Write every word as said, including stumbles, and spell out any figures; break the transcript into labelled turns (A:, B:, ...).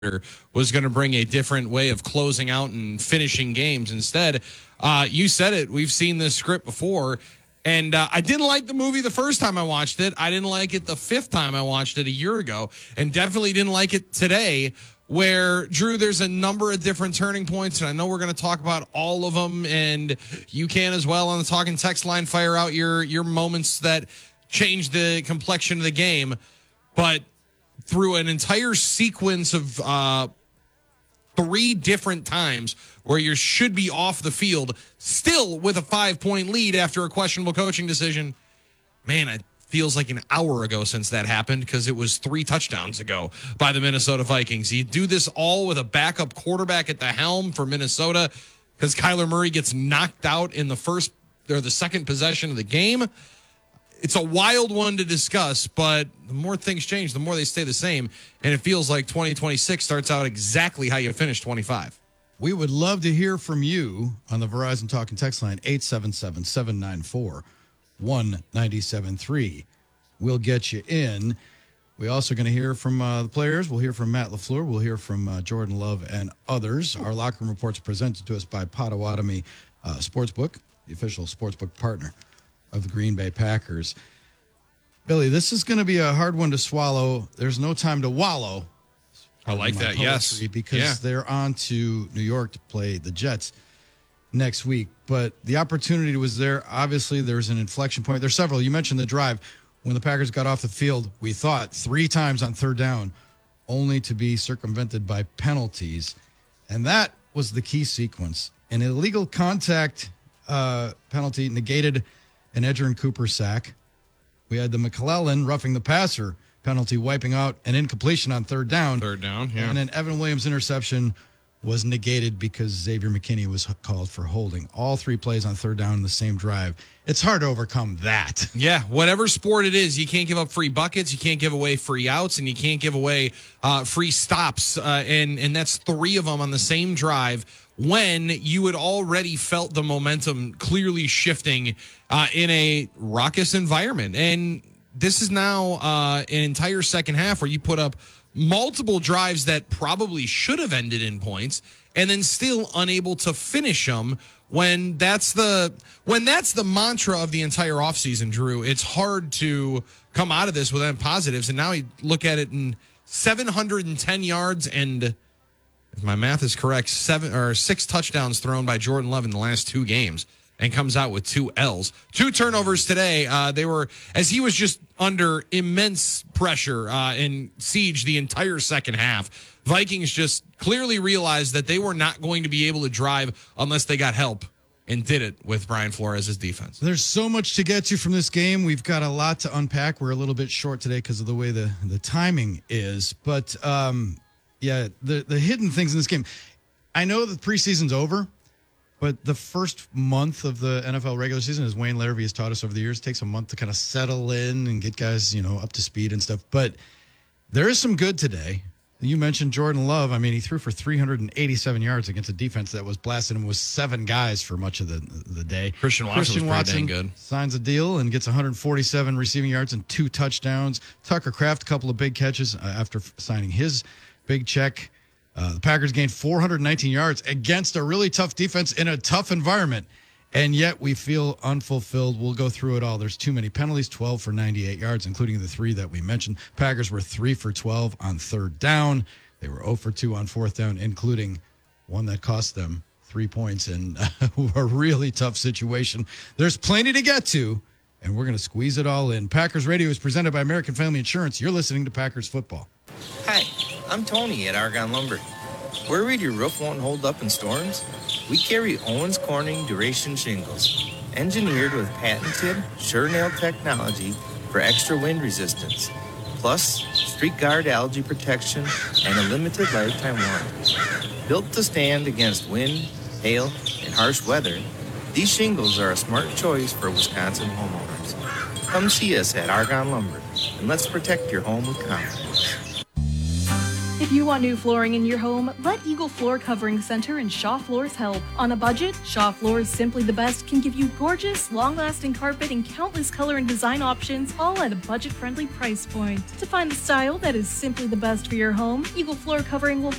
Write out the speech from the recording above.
A: was going to bring a different way of closing out and finishing games. Instead, uh, you said it. We've seen this script before. And uh, I didn't like the movie the first time I watched it. I didn't like it the fifth time I watched it a year ago. And definitely didn't like it today, where, Drew, there's a number of different turning points. And I know we're going to talk about all of them. And you can as well on the Talking Text line fire out your, your moments that changed the complexion of the game. But through an entire sequence of uh, three different times where you should be off the field, still with a five-point lead after a questionable coaching decision. Man, it feels like an hour ago since that happened because it was three touchdowns ago by the Minnesota Vikings. You do this all with a backup quarterback at the helm for Minnesota because Kyler Murray gets knocked out in the first or the second possession of the game. It's a wild one to discuss, but the more things change, the more they stay the same. And it feels like twenty twenty-six starts out exactly how you finished twenty-five.
B: We would love to hear from you on the Verizon Talking Text line, eight seven seven, seven nine four, one nine seven three. We'll get you in. We're also going to hear from uh, the players. We'll hear from Matt LaFleur. We'll hear from uh, Jordan Love and others. Our locker room reports presented to us by Potawatomi uh, Sportsbook, the official sportsbook partner of the Green Bay Packers. Billy, this is going to be a hard one to swallow. There's no time to wallow.
A: I like that, yes.
B: Because
A: yeah.
B: they're on to New York to play the Jets next week. But the opportunity was there. Obviously, there's an inflection point. There's several. You mentioned the drive. When the Packers got off the field, we thought three times on third down, only to be circumvented by penalties. And that was the key sequence. An illegal contact uh, penalty negated an Edgerrin Cooper sack. We had the McClellan roughing the passer penalty, wiping out an incompletion on third down.
A: Third down, yeah.
B: And then Evan Williams' interception was negated because Xavier McKinney was called for holding. All three plays on third down in the same drive. It's hard to overcome that.
A: Yeah, whatever sport it is, you can't give up free buckets, you can't give away free outs, and you can't give away uh, free stops. Uh, and, and that's three of them on the same drive when you had already felt the momentum clearly shifting uh, in a raucous environment. And this is now uh, an entire second half where you put up multiple drives that probably should have ended in points and then still unable to finish them when that's the when that's the mantra of the entire offseason, Drew. It's hard to come out of this without positives. And now you look at it in seven hundred ten yards and, if my math is correct, seven or six touchdowns thrown by Jordan Love in the last two games, and comes out with two L's. Two turnovers today. Uh, they were, as he was just under immense pressure uh, and siege the entire second half. Vikings just clearly realized that they were not going to be able to drive unless they got help, and did it with Brian Flores' defense.
B: There's so much to get to from this game. We've got a lot to unpack. We're a little bit short today because of the way the, the timing is. But, um, yeah, the, the hidden things in this game. I know the preseason's over. But the first month of the N F L regular season, as Wayne Larrivee has taught us over the years, takes a month to kind of settle in and get guys, you know, up to speed and stuff. But there is some good today. You mentioned Jordan Love. I mean, he threw for three hundred eighty-seven yards against a defense that was blasting him with seven guys for much of the the day.
A: Christian Watson
B: Christian
A: was pretty
B: Watson
A: dang good.
B: Signs a deal and gets one hundred forty-seven receiving yards and two touchdowns. Tucker Kraft, a couple of big catches uh, after signing his big check. Uh, the Packers gained four hundred nineteen yards against a really tough defense in a tough environment, and yet we feel unfulfilled. We'll go through it all. There's too many penalties, twelve for ninety-eight yards, including the three that we mentioned. Packers were three for twelve on third down. They were zero for two on fourth down, including one that cost them three points in a really tough situation. There's plenty to get to, and we're going to squeeze it all in. Packers Radio is presented by American Family Insurance. You're listening to Packers Football.
C: Hi, I'm Tony at Argonne Lumber. Worried your roof won't hold up in storms? We carry Owens Corning Duration Shingles, engineered with patented SureNail technology for extra wind resistance, plus Street Guard algae protection and a limited lifetime warranty. Built to stand against wind, hail, and harsh weather, these shingles are a smart choice for Wisconsin homeowners. Come see us at Argonne Lumber, and let's protect your home with confidence.
D: If You want new flooring in your home? Let Eagle Floor Covering Center and Shaw Floors help. On a budget, Shaw Floors Simply the Best can give you gorgeous, long-lasting carpet and countless color and design options, all at a budget-friendly price point. To find the style that is simply the best for your home, Eagle Floor Covering will